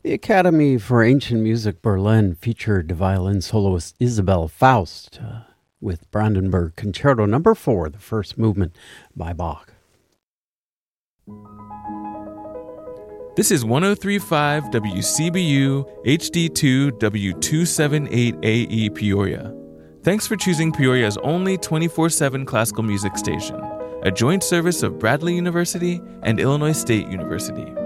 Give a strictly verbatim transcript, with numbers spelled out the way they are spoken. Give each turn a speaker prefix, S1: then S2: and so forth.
S1: The Academy for Ancient Music Berlin featured violin soloist Isabel Faust uh, with Brandenburg Concerto Number four, the first movement by Bach.
S2: This is one oh three point five W C B U H D two W two seventy-eight A E Peoria. Thanks for choosing Peoria's only twenty-four seven classical music station, a joint service of Bradley University and Illinois State University.